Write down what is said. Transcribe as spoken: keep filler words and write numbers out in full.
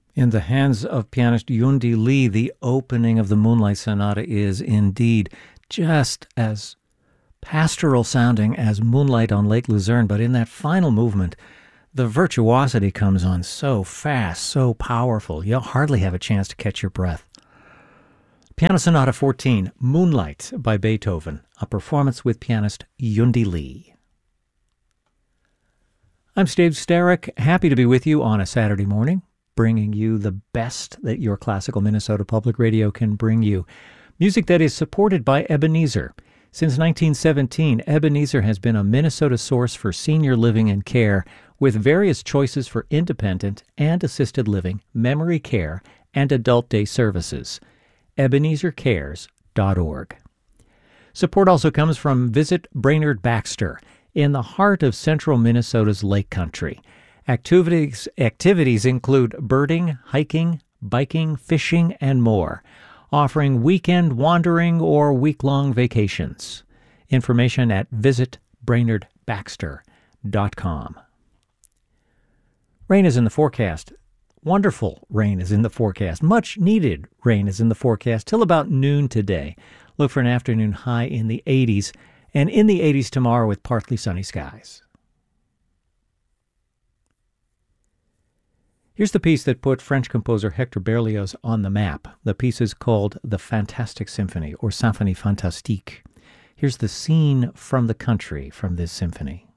In the hands of pianist Yundi Lee, the opening of the Moonlight Sonata is indeed just as pastoral sounding as Moonlight on Lake Luzerne, but in that final movement, the virtuosity comes on so fast, so powerful, you'll hardly have a chance to catch your breath. Piano Sonata fourteen, Moonlight by Beethoven, a performance with pianist Yundi Lee. I'm Steve Starrick, happy to be with you on a Saturday morning, bringing you the best that your classical Minnesota Public Radio can bring you. Music that is supported by Ebenezer. Since nineteen seventeen, Ebenezer has been a Minnesota source for senior living and care, with various choices for independent and assisted living, memory care, and adult day services. Ebenezer Cares dot org. Support also comes from Visit Brainerd Baxter, in the heart of central Minnesota's Lake Country. Activities, activities include birding, hiking, biking, fishing, and more, offering weekend wandering or week-long vacations. Information at visit brainerd baxter dot com. Rain is in the forecast. Wonderful rain is in the forecast. Much needed rain is in the forecast till about noon today. Look for an afternoon high in the eighties, and in the eighties tomorrow with partly sunny skies. Here's the piece that put French composer Hector Berlioz on the map. The piece is called The Fantastic Symphony, or Symphonie Fantastique. Here's the scene from the country from this symphony.